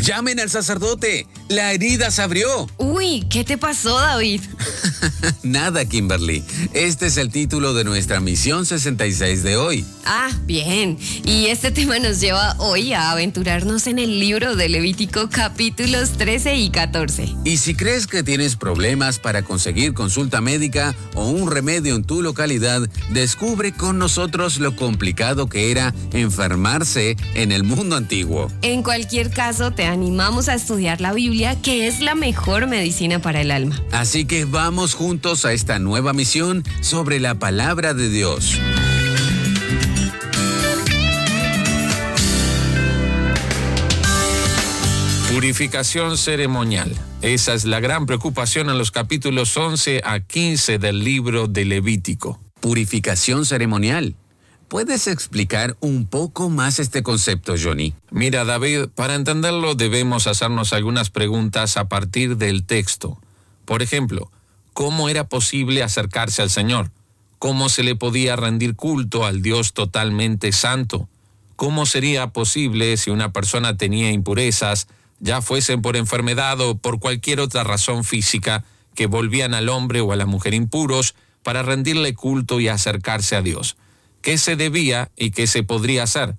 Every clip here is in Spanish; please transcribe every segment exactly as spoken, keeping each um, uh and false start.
¡Llamen al sacerdote! ¡La herida se abrió! Uy, ¿qué te pasó, David? Nada, Kimberly. Este es el título de nuestra misión sesenta y seis de hoy. Ah, bien. Y este tema nos lleva hoy a aventurarnos en el libro de Levítico capítulos trece y catorce. Y si crees que tienes problemas para conseguir consulta médica o un remedio en tu localidad, descubre con nosotros lo complicado que era enfermarse en el mundo antiguo. En cualquier caso, te animamos a estudiar la Biblia, que es la mejor medicina para el alma. Así que vamos juntos a esta nueva misión sobre la palabra de Dios. Purificación ceremonial. Esa es la gran preocupación en los capítulos once a quince del libro de Levítico. Purificación ceremonial. ¿Puedes explicar un poco más este concepto, Johnny? Mira, David, para entenderlo debemos hacernos algunas preguntas a partir del texto. Por ejemplo, ¿cómo era posible acercarse al Señor? ¿Cómo se le podía rendir culto al Dios totalmente santo? ¿Cómo sería posible si una persona tenía impurezas, ya fuesen por enfermedad o por cualquier otra razón física, que volvían al hombre o a la mujer impuros para rendirle culto y acercarse a Dios? ¿Qué se debía y qué se podría hacer?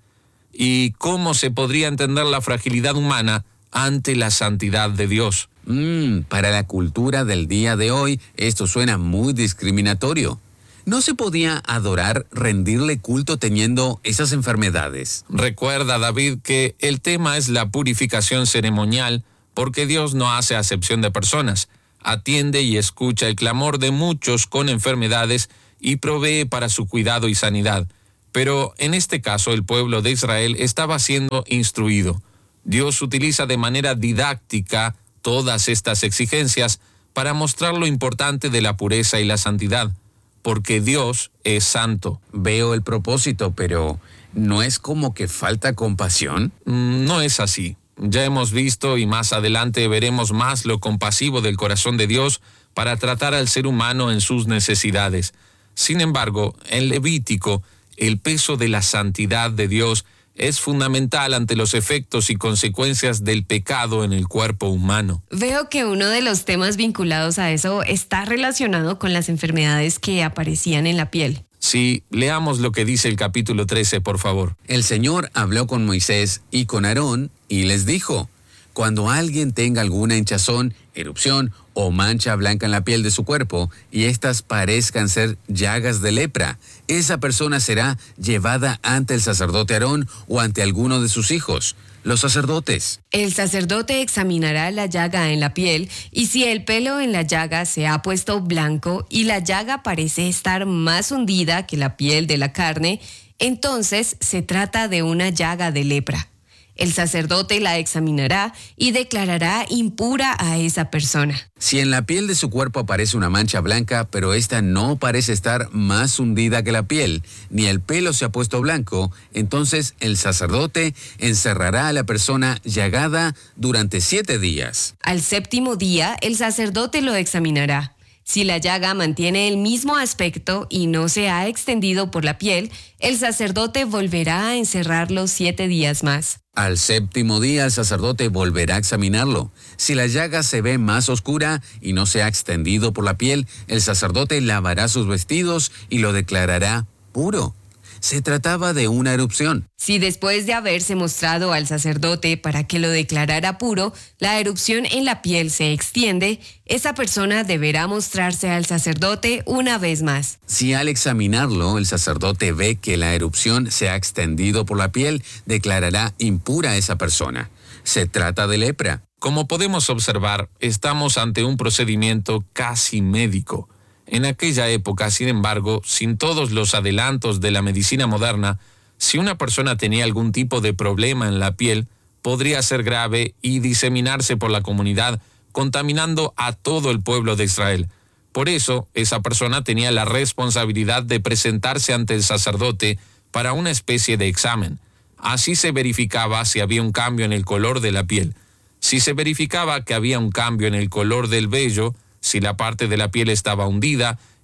¿Y cómo se podría entender la fragilidad humana ante la santidad de Dios? Mm, para la cultura del día de hoy, esto suena muy discriminatorio. ¿No se podía adorar, rendirle culto teniendo esas enfermedades? Recuerda, David, que el tema es la purificación ceremonial, porque Dios no hace acepción de personas. Atiende y escucha el clamor de muchos con enfermedades y provee para su cuidado y sanidad. Pero en este caso el pueblo de Israel estaba siendo instruido. Dios utiliza de manera didáctica todas estas exigencias para mostrar lo importante de la pureza y la santidad, porque Dios es santo. Veo el propósito, pero ¿no es como que falta compasión? Mm, no es así. Ya hemos visto y más adelante veremos más lo compasivo del corazón de Dios para tratar al ser humano en sus necesidades. Sin embargo, en Levítico, el peso de la santidad de Dios es fundamental ante los efectos y consecuencias del pecado en el cuerpo humano. Veo que uno de los temas vinculados a eso está relacionado con las enfermedades que aparecían en la piel. Sí, leamos lo que dice el capítulo trece, por favor. El Señor habló con Moisés y con Aarón y les dijo: cuando alguien tenga alguna hinchazón, erupción o mancha blanca en la piel de su cuerpo y éstas parezcan ser llagas de lepra, esa persona será llevada ante el sacerdote Aarón o ante alguno de sus hijos, los sacerdotes. El sacerdote examinará la llaga en la piel y si el pelo en la llaga se ha puesto blanco y la llaga parece estar más hundida que la piel de la carne, entonces se trata de una llaga de lepra. El sacerdote la examinará y declarará impura a esa persona. Si en la piel de su cuerpo aparece una mancha blanca, pero esta no parece estar más hundida que la piel, ni el pelo se ha puesto blanco, entonces el sacerdote encerrará a la persona llagada durante siete días. Al séptimo día, el sacerdote lo examinará. Si la llaga mantiene el mismo aspecto y no se ha extendido por la piel, el sacerdote volverá a encerrarlo siete días más. Al séptimo día el sacerdote volverá a examinarlo. Si la llaga se ve más oscura y no se ha extendido por la piel, el sacerdote lavará sus vestidos y lo declarará puro. Se trataba de una erupción. Si después de haberse mostrado al sacerdote para que lo declarara puro, la erupción en la piel se extiende, esa persona deberá mostrarse al sacerdote una vez más. Si al examinarlo el sacerdote ve que la erupción se ha extendido por la piel, declarará impura a esa persona. Se trata de lepra. Como podemos observar, estamos ante un procedimiento casi médico. En aquella época, sin embargo, sin todos los adelantos de la medicina moderna, si una persona tenía algún tipo de problema en la piel, podría ser grave y diseminarse por la comunidad, contaminando a todo el pueblo de Israel. Por eso, esa persona tenía la responsabilidad de presentarse ante el sacerdote para una especie de examen. Así se verificaba si había un cambio en el color de la piel. Si se verificaba que había un cambio en el color del vello, si la parte de la piel estaba hundida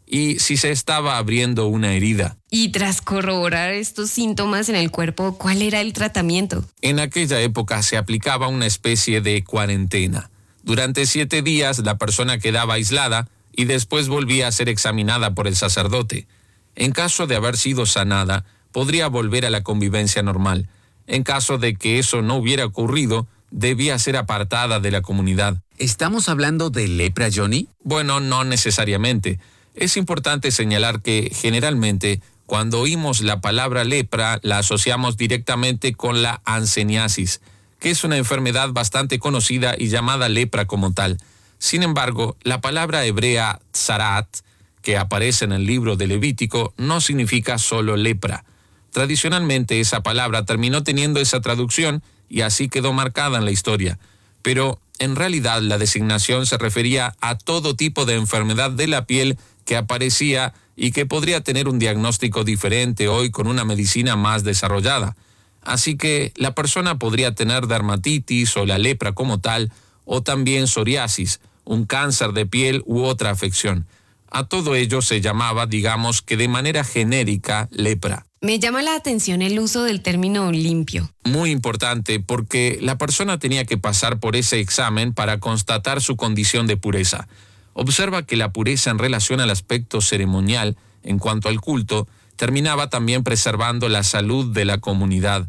y si se estaba abriendo una herida. Y tras corroborar estos síntomas en el cuerpo, ¿cuál era el tratamiento? En aquella época se aplicaba una especie de cuarentena. Durante siete días la persona quedaba aislada y después volvía a ser examinada por el sacerdote. En caso de haber sido sanada, podría volver a la convivencia normal. En caso de que eso no hubiera ocurrido, debía ser apartada de la comunidad. ¿Estamos hablando de lepra, Johnny? Bueno, no necesariamente. Es importante señalar que, generalmente, cuando oímos la palabra lepra, la asociamos directamente con la anceniasis, que es una enfermedad bastante conocida y llamada lepra como tal. Sin embargo, la palabra hebrea tzarat, que aparece en el libro de Levítico, no significa solo lepra. Tradicionalmente, esa palabra terminó teniendo esa traducción y así quedó marcada en la historia. Pero, en realidad, la designación se refería a todo tipo de enfermedad de la piel que aparecía y que podría tener un diagnóstico diferente hoy con una medicina más desarrollada. Así que la persona podría tener dermatitis o la lepra como tal, o también psoriasis, un cáncer de piel u otra afección. A todo ello se llamaba, digamos que de manera genérica, lepra. Me llama la atención el uso del término limpio. Muy importante porque la persona tenía que pasar por ese examen para constatar su condición de pureza. Observa que la pureza en relación al aspecto ceremonial, en cuanto al culto, terminaba también preservando la salud de la comunidad.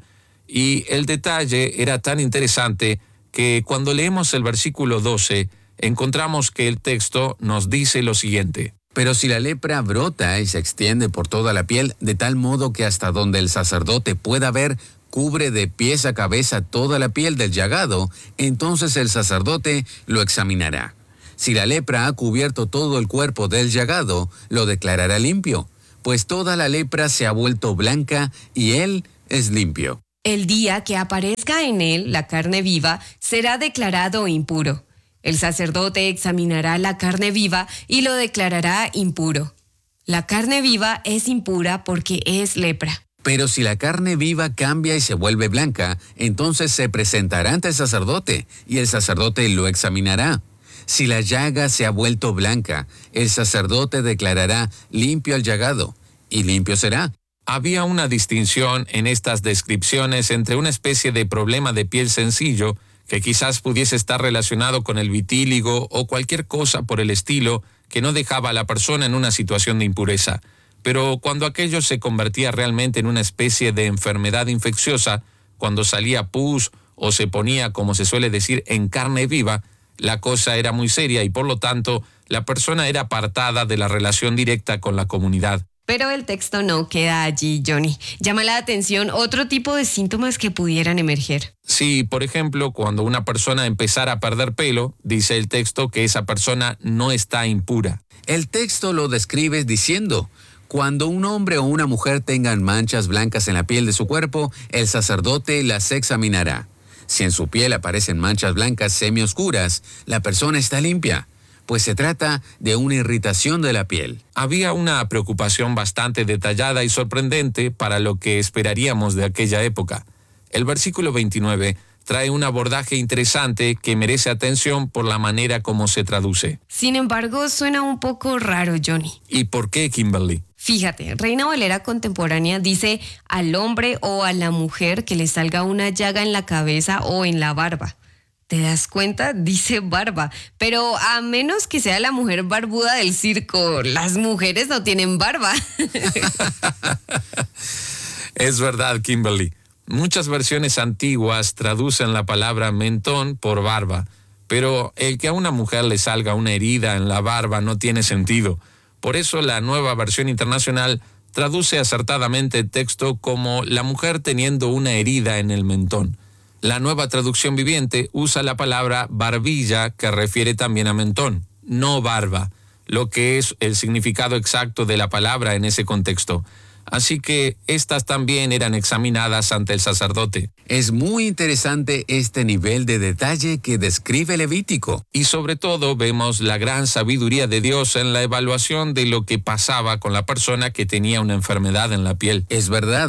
Y el detalle era tan interesante que cuando leemos el versículo doce, encontramos que el texto nos dice lo siguiente. Pero si la lepra brota y se extiende por toda la piel, de tal modo que hasta donde el sacerdote pueda ver, cubre de pies a cabeza toda la piel del llagado, entonces el sacerdote lo examinará. Si la lepra ha cubierto todo el cuerpo del llagado, lo declarará limpio, pues toda la lepra se ha vuelto blanca y él es limpio. El día que aparezca en él la carne viva, será declarado impuro. El sacerdote examinará la carne viva y lo declarará impuro. La carne viva es impura porque es lepra. Pero si la carne viva cambia y se vuelve blanca, entonces se presentará ante el sacerdote y el sacerdote lo examinará. Si la llaga se ha vuelto blanca, el sacerdote declarará limpio el llagado, y limpio será. Había una distinción en estas descripciones entre una especie de problema de piel sencillo, que quizás pudiese estar relacionado con el vitíligo o cualquier cosa por el estilo que no dejaba a la persona en una situación de impureza. Pero cuando aquello se convertía realmente en una especie de enfermedad infecciosa, cuando salía pus o se ponía, como se suele decir, en carne viva, la cosa era muy seria y por lo tanto la persona era apartada de la relación directa con la comunidad. Pero el texto no queda allí, Johnny. Llama la atención otro tipo de síntomas que pudieran emerger. Sí, por ejemplo, cuando una persona empezara a perder pelo, dice el texto que esa persona no está impura. El texto lo describe diciendo: cuando un hombre o una mujer tengan manchas blancas en la piel de su cuerpo, el sacerdote las examinará. Si en su piel aparecen manchas blancas semioscuras, la persona está limpia, pues se trata de una irritación de la piel. Había una preocupación bastante detallada y sorprendente para lo que esperaríamos de aquella época. El versículo veintinueve trae un abordaje interesante que merece atención por la manera como se traduce. Sin embargo, suena un poco raro, Johnny. ¿Y por qué, Kimberly? Fíjate, Reina Valera contemporánea dice al hombre o a la mujer que le salga una llaga en la cabeza o en la barba. ¿Te das cuenta? Dice barba. Pero a menos que sea la mujer barbuda del circo, las mujeres no tienen barba. Es verdad, Kimberly. Muchas versiones antiguas traducen la palabra mentón por barba, pero el que a una mujer le salga una herida en la barba no tiene sentido. Por eso la Nueva Versión Internacional traduce acertadamente el texto como la mujer teniendo una herida en el mentón. La Nueva Traducción Viviente usa la palabra barbilla, que refiere también a mentón, no barba, lo que es el significado exacto de la palabra en ese contexto. Así que estas también eran examinadas ante el sacerdote. Es muy interesante este nivel de detalle que describe Levítico. Y sobre todo vemos la gran sabiduría de Dios en la evaluación de lo que pasaba con la persona que tenía una enfermedad en la piel. Es verdad.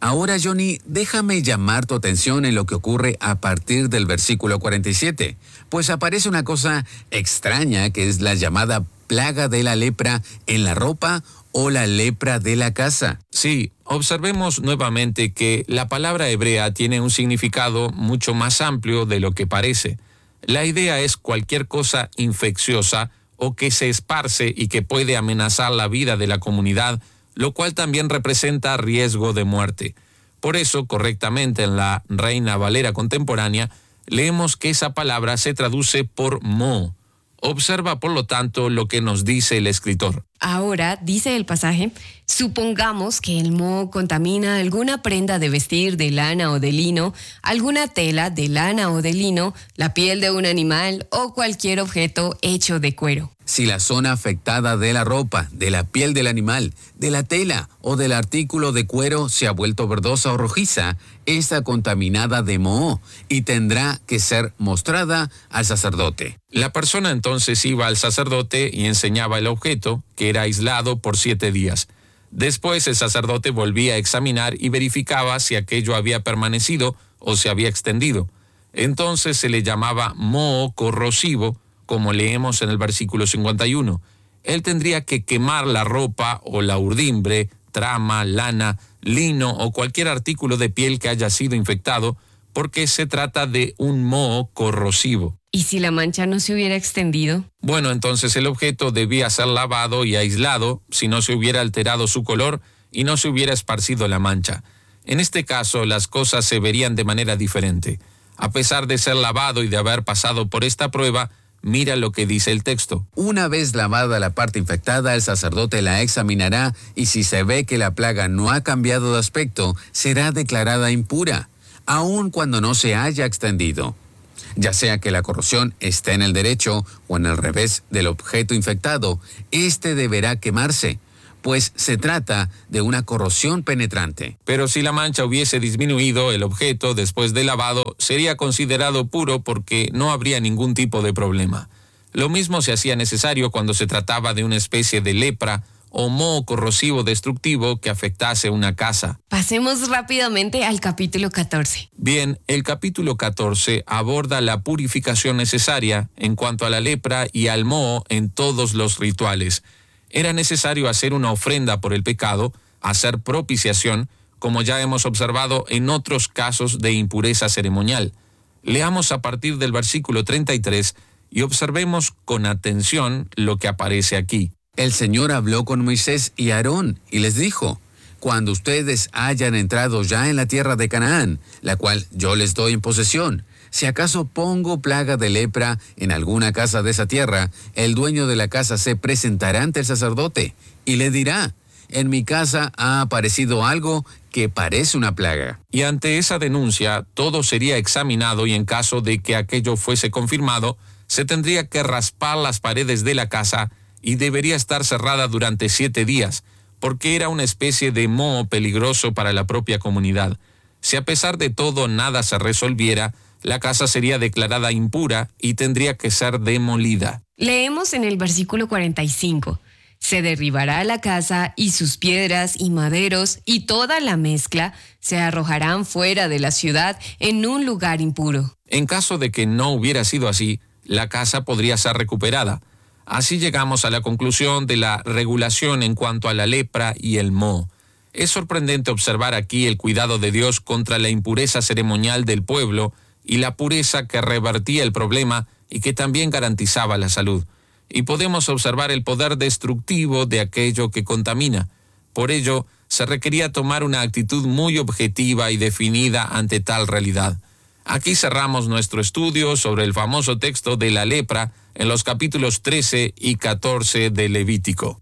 Ahora, Johnny, déjame llamar tu atención en lo que ocurre a partir del versículo cuarenta y siete, pues aparece una cosa extraña que es la llamada plaga de la lepra en la ropa o la lepra de la casa. Sí, observemos nuevamente que la palabra hebrea tiene un significado mucho más amplio de lo que parece. La idea es cualquier cosa infecciosa o que se esparce y que puede amenazar la vida de la comunidad, lo cual también representa riesgo de muerte. Por eso, correctamente en la Reina Valera contemporánea, leemos que esa palabra se traduce por moho. Observa, por lo tanto, lo que nos dice el escritor. Ahora, dice el pasaje, supongamos que el moho contamina alguna prenda de vestir de lana o de lino, alguna tela de lana o de lino, la piel de un animal o cualquier objeto hecho de cuero. Si la zona afectada de la ropa, de la piel del animal, de la tela o del artículo de cuero se ha vuelto verdosa o rojiza, está contaminada de moho y tendrá que ser mostrada al sacerdote. La persona entonces iba al sacerdote y enseñaba el objeto, que era aislado por siete días. Después el sacerdote volvía a examinar y verificaba si aquello había permanecido o se había extendido. Entonces se le llamaba moho corrosivo, como leemos en el versículo cincuenta y uno. Él tendría que quemar la ropa o la urdimbre, trama, lana, lino o cualquier artículo de piel que haya sido infectado, porque se trata de un moho corrosivo. ¿Y si la mancha no se hubiera extendido? Bueno, entonces el objeto debía ser lavado y aislado si no se hubiera alterado su color y no se hubiera esparcido la mancha. En este caso, las cosas se verían de manera diferente. A pesar de ser lavado y de haber pasado por esta prueba, mira lo que dice el texto. Una vez lavada la parte infectada, el sacerdote la examinará y si se ve que la plaga no ha cambiado de aspecto, será declarada impura, aun cuando no se haya extendido. Ya sea que la corrosión esté en el derecho o en el revés del objeto infectado, este deberá quemarse, pues se trata de una corrosión penetrante. Pero si la mancha hubiese disminuido, el objeto, después de lavado, sería considerado puro porque no habría ningún tipo de problema. Lo mismo se hacía necesario cuando se trataba de una especie de lepra o moho corrosivo destructivo que afectase una casa. Pasemos rápidamente al capítulo catorce. Bien, el capítulo catorce aborda la purificación necesaria en cuanto a la lepra y al moho en todos los rituales. Era necesario hacer una ofrenda por el pecado, hacer propiciación, como ya hemos observado en otros casos de impureza ceremonial. Leamos a partir del versículo treinta y tres y observemos con atención lo que aparece aquí. El Señor habló con Moisés y Aarón y les dijo: cuando ustedes hayan entrado ya en la tierra de Canaán, la cual yo les doy en posesión, si acaso pongo plaga de lepra en alguna casa de esa tierra, el dueño de la casa se presentará ante el sacerdote y le dirá: en mi casa ha aparecido algo que parece una plaga. Y ante esa denuncia, todo sería examinado y en caso de que aquello fuese confirmado, se tendría que raspar las paredes de la casa y debería estar cerrada durante siete días, porque era una especie de moho peligroso para la propia comunidad. Si a pesar de todo nada se resolviera, la casa sería declarada impura y tendría que ser demolida. Leemos en el versículo cuarenta y cinco. Se derribará la casa y sus piedras y maderos y toda la mezcla se arrojarán fuera de la ciudad en un lugar impuro. En caso de que no hubiera sido así, la casa podría ser recuperada. Así llegamos a la conclusión de la regulación en cuanto a la lepra y el moho. Es sorprendente observar aquí el cuidado de Dios contra la impureza ceremonial del pueblo y la pureza que revertía el problema y que también garantizaba la salud. Y podemos observar el poder destructivo de aquello que contamina. Por ello, se requería tomar una actitud muy objetiva y definida ante tal realidad. Aquí cerramos nuestro estudio sobre el famoso texto de la lepra en los capítulos trece y catorce de Levítico.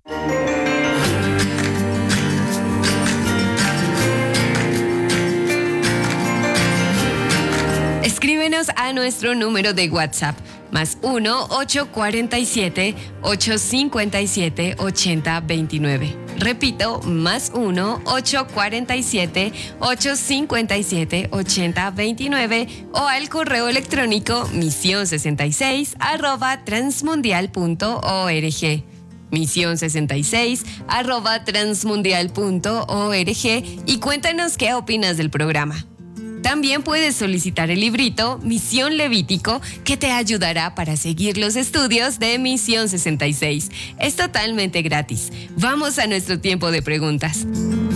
Escríbenos a nuestro número de WhatsApp, más uno ocho cuatro siete, ocho cinco siete, ocho cero dos nueve. Repito, más uno ocho cuatro siete, ocho cinco siete, ocho cero dos nueve o al correo electrónico misión sesenta y seis arroba transmundial punto org. misión sesenta y seis arroba transmundial punto org y cuéntanos qué opinas del programa. También puedes solicitar el librito Misión Levítico, que te ayudará para seguir los estudios de Misión sesenta y seis. Es totalmente gratis. Vamos a nuestro tiempo de preguntas.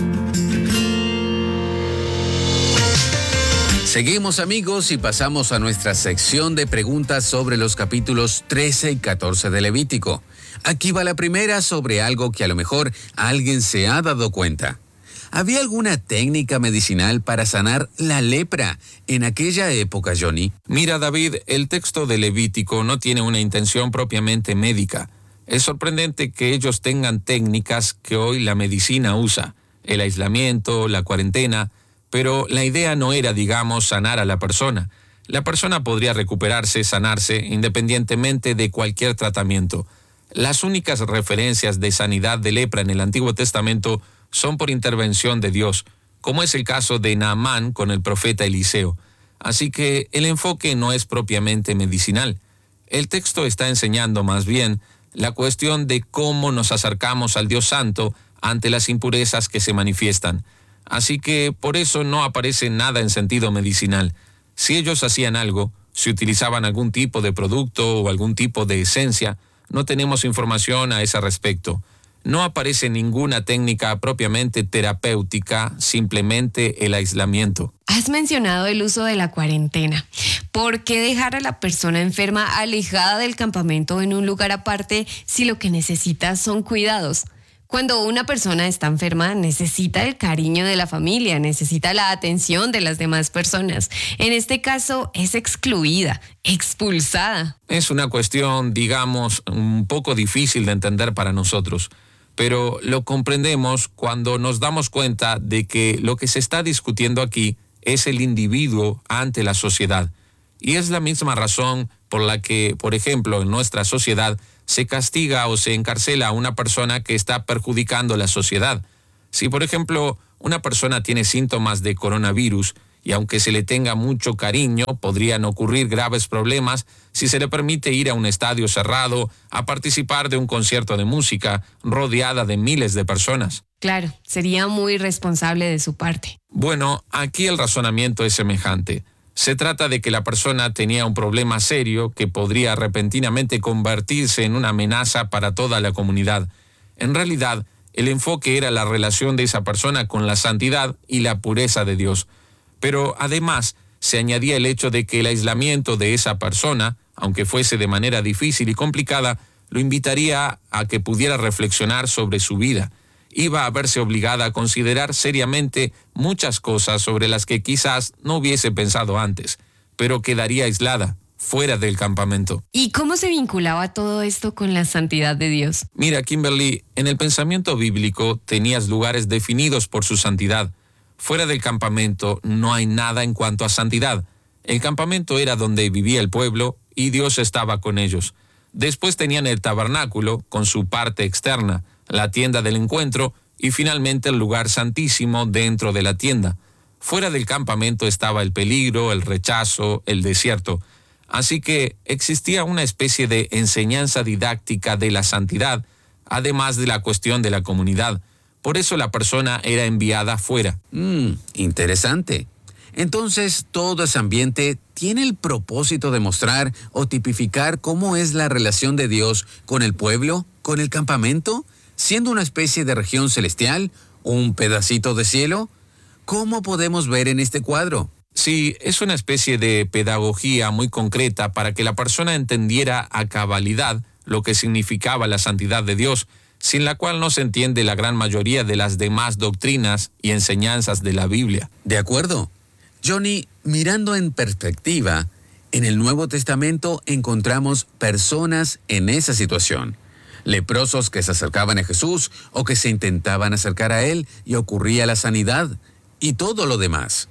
Seguimos, amigos, y pasamos a nuestra sección de preguntas sobre los capítulos trece y catorce de Levítico. Aquí va la primera sobre algo que a lo mejor alguien se ha dado cuenta. ¿Había alguna técnica medicinal para sanar la lepra en aquella época, Johnny? Mira, David, el texto de Levítico no tiene una intención propiamente médica. Es sorprendente que ellos tengan técnicas que hoy la medicina usa, el aislamiento, la cuarentena, pero la idea no era, digamos, sanar a la persona. La persona podría recuperarse, sanarse, independientemente de cualquier tratamiento. Las únicas referencias de sanidad de lepra en el Antiguo Testamento son por intervención de Dios, como es el caso de Naamán con el profeta Eliseo. Así que el enfoque no es propiamente medicinal. El texto está enseñando más bien la cuestión de cómo nos acercamos al Dios Santo ante las impurezas que se manifiestan. Así que por eso no aparece nada en sentido medicinal. Si ellos hacían algo, si utilizaban algún tipo de producto o algún tipo de esencia, no tenemos información a ese respecto. No aparece ninguna técnica propiamente terapéutica, simplemente el aislamiento. Has mencionado el uso de la cuarentena. ¿Por qué dejar a la persona enferma alejada del campamento en un lugar aparte si lo que necesita son cuidados? Cuando una persona está enferma, necesita el cariño de la familia, necesita la atención de las demás personas. En este caso, es excluida, expulsada. Es una cuestión, digamos, un poco difícil de entender para nosotros, pero lo comprendemos cuando nos damos cuenta de que lo que se está discutiendo aquí es el individuo ante la sociedad. Y es la misma razón por la que, por ejemplo, en nuestra sociedad se castiga o se encarcela a una persona que está perjudicando a la sociedad. Si, por ejemplo, una persona tiene síntomas de coronavirus y aunque se le tenga mucho cariño, podrían ocurrir graves problemas si se le permite ir a un estadio cerrado a participar de un concierto de música rodeada de miles de personas. Claro, sería muy irresponsable de su parte. Bueno, aquí el razonamiento es semejante. Se trata de que la persona tenía un problema serio que podría repentinamente convertirse en una amenaza para toda la comunidad. En realidad, el enfoque era la relación de esa persona con la santidad y la pureza de Dios. Pero además, se añadía el hecho de que el aislamiento de esa persona, aunque fuese de manera difícil y complicada, lo invitaría a que pudiera reflexionar sobre su vida. Iba a verse obligada a considerar seriamente muchas cosas sobre las que quizás no hubiese pensado antes, pero quedaría aislada, fuera del campamento. ¿Y cómo se vinculaba todo esto con la santidad de Dios? Mira, Kimberly, en el pensamiento bíblico tenías lugares definidos por su santidad. Fuera del campamento no hay nada en cuanto a santidad. El campamento era donde vivía el pueblo y Dios estaba con ellos. Después tenían el tabernáculo con su parte externa, la tienda del encuentro y finalmente el lugar santísimo dentro de la tienda. Fuera del campamento estaba el peligro, el rechazo, el desierto. Así que existía una especie de enseñanza didáctica de la santidad, además de la cuestión de la comunidad. Por eso la persona era enviada fuera. Mm, interesante. Entonces, todo ese ambiente tiene el propósito de mostrar o tipificar cómo es la relación de Dios con el pueblo, con el campamento, siendo una especie de región celestial, un pedacito de cielo. ¿Cómo podemos ver en este cuadro? Sí, es una especie de pedagogía muy concreta para que la persona entendiera a cabalidad lo que significaba la santidad de Dios, sin la cual no se entiende la gran mayoría de las demás doctrinas y enseñanzas de la Biblia. De acuerdo. Johnny, mirando en perspectiva, en el Nuevo Testamento encontramos personas en esa situación. Leprosos que se acercaban a Jesús o que se intentaban acercar a Él y ocurría la sanidad y todo lo demás.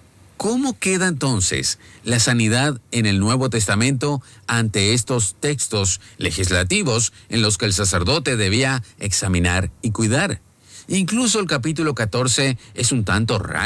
¿Cómo queda entonces la sanidad en el Nuevo Testamento ante estos textos legislativos en los que el sacerdote debía examinar y cuidar? Incluso el capítulo catorce es un tanto raro.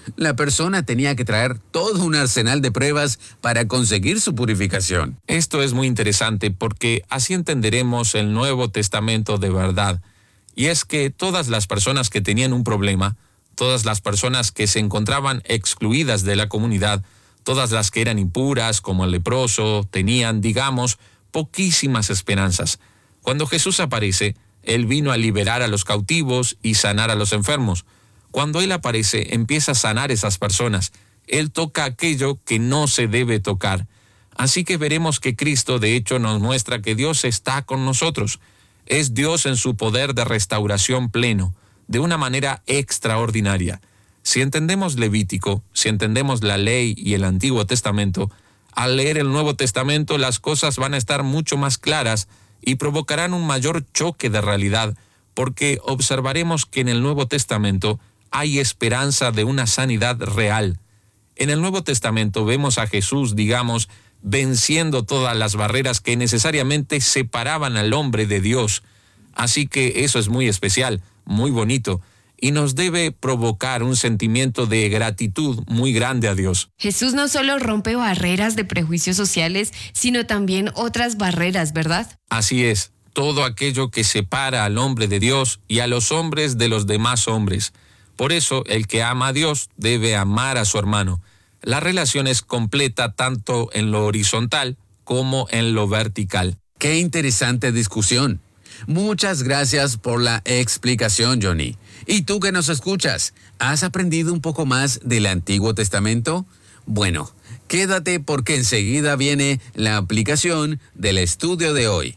La persona tenía que traer todo un arsenal de pruebas para conseguir su purificación. Esto es muy interesante porque así entenderemos el Nuevo Testamento de verdad. Y es que todas las personas que tenían un problema, todas las personas que se encontraban excluidas de la comunidad, todas las que eran impuras, como el leproso, tenían, digamos, poquísimas esperanzas. Cuando Jesús aparece, Él vino a liberar a los cautivos y sanar a los enfermos. Cuando Él aparece, empieza a sanar a esas personas. Él toca aquello que no se debe tocar. Así que veremos que Cristo, de hecho, nos muestra que Dios está con nosotros. Es Dios en su poder de restauración pleno, de una manera extraordinaria. Si entendemos Levítico, si entendemos la ley y el Antiguo Testamento, al leer el Nuevo Testamento las cosas van a estar mucho más claras y provocarán un mayor choque de realidad, porque observaremos que en el Nuevo Testamento hay esperanza de una sanidad real. En el Nuevo Testamento vemos a Jesús, digamos, venciendo todas las barreras que necesariamente separaban al hombre de Dios. Así que eso es muy especial, muy bonito, y nos debe provocar un sentimiento de gratitud muy grande a Dios. Jesús no solo rompe barreras de prejuicios sociales, sino también otras barreras, ¿verdad? Así es, todo aquello que separa al hombre de Dios y a los hombres de los demás hombres. Por eso, el que ama a Dios debe amar a su hermano. La relación es completa tanto en lo horizontal como en lo vertical. ¡Qué interesante discusión! Muchas gracias por la explicación, Johnny. ¿Y tú que nos escuchas? ¿Has aprendido un poco más del Antiguo Testamento? Bueno, quédate porque enseguida viene la aplicación del estudio de hoy.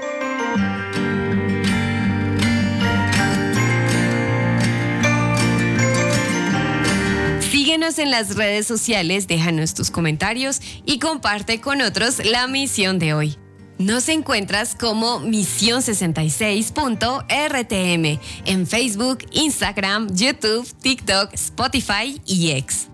Síguenos en las redes sociales, déjanos tus comentarios y comparte con otros la misión de hoy. Nos encuentras como misión sesenta y seis punto R T M en Facebook, Instagram, YouTube, TikTok, Spotify y X.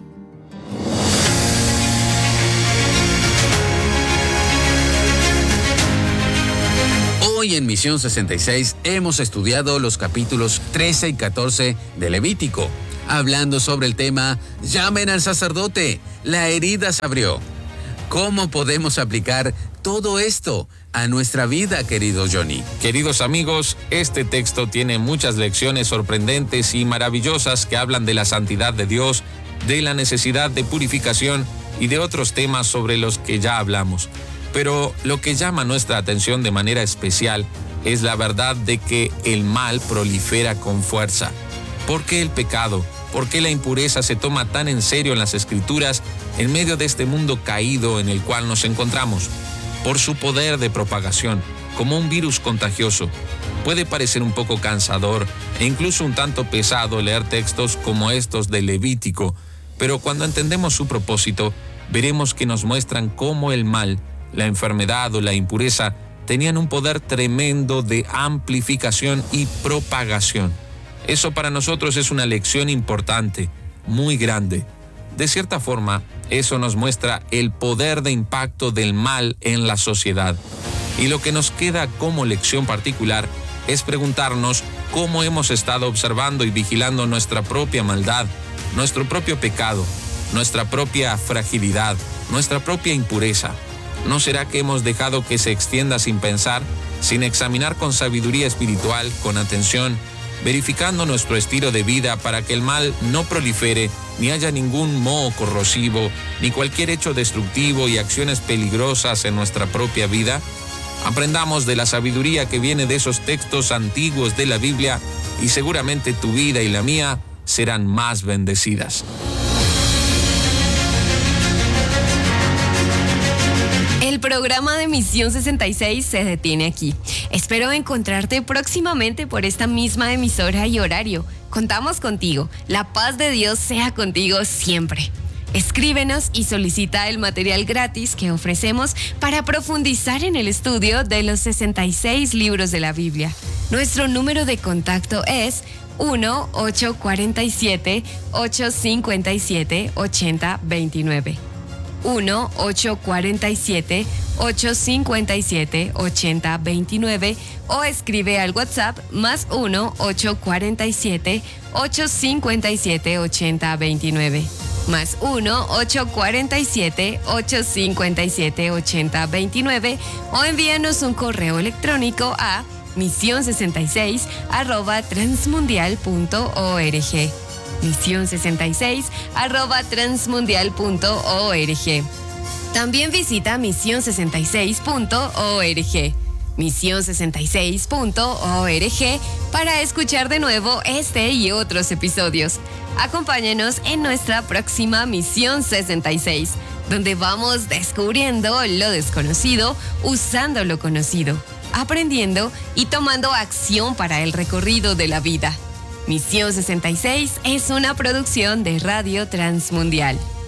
Hoy en Misión sesenta y seis hemos estudiado los capítulos trece y catorce de Levítico, hablando sobre el tema «Llamen al sacerdote, la herida se abrió». ¿Cómo podemos aplicar todo esto a nuestra vida, querido Johnny? Queridos amigos, este texto tiene muchas lecciones sorprendentes y maravillosas que hablan de la santidad de Dios, de la necesidad de purificación y de otros temas sobre los que ya hablamos. Pero lo que llama nuestra atención de manera especial es la verdad de que el mal prolifera con fuerza. ¿Por qué el pecado? ¿Por qué la impureza se toma tan en serio en las Escrituras en medio de este mundo caído en el cual nos encontramos? Por su poder de propagación, como un virus contagioso. Puede parecer un poco cansador e incluso un tanto pesado leer textos como estos de Levítico, pero cuando entendemos su propósito, veremos que nos muestran cómo el mal, la enfermedad o la impureza tenían un poder tremendo de amplificación y propagación. Eso para nosotros es una lección importante, muy grande. De cierta forma, eso nos muestra el poder de impacto del mal en la sociedad. Y lo que nos queda como lección particular es preguntarnos cómo hemos estado observando y vigilando nuestra propia maldad, nuestro propio pecado, nuestra propia fragilidad, nuestra propia impureza. ¿No será que hemos dejado que se extienda sin pensar, sin examinar con sabiduría espiritual, con atención, verificando nuestro estilo de vida para que el mal no prolifere, ni haya ningún moho corrosivo, ni cualquier hecho destructivo y acciones peligrosas en nuestra propia vida? Aprendamos de la sabiduría que viene de esos textos antiguos de la Biblia y seguramente tu vida y la mía serán más bendecidas. El programa de Misión sesenta y seis se detiene aquí. Espero encontrarte próximamente por esta misma emisora y horario. Contamos contigo. La paz de Dios sea contigo siempre. Escríbenos y solicita el material gratis que ofrecemos para profundizar en el estudio de los sesenta y seis libros de la Biblia. Nuestro número de contacto es uno ocho cuatro siete, ocho cinco siete, ocho cero dos nueve. uno ocho cuatro siete, ocho cinco siete, ocho cero dos nueve o escribe al WhatsApp más uno ocho cuatro siete, ocho cinco siete, ocho cero dos nueve. Más uno ocho cuatro siete, ocho cinco siete, ocho cero dos nueve o envíanos un correo electrónico a misión sesenta y seis arroba transmundial punto org. misión sesenta y seis arroba transmundial punto org. También visita misión sesenta y seis punto org. misión sesenta y seis punto org para escuchar de nuevo este y otros episodios. Acompáñenos en nuestra próxima Misión sesenta y seis, donde vamos descubriendo lo desconocido usando lo conocido, aprendiendo y tomando acción para el recorrido de la vida. Misión sesenta y seis es una producción de Radio Transmundial.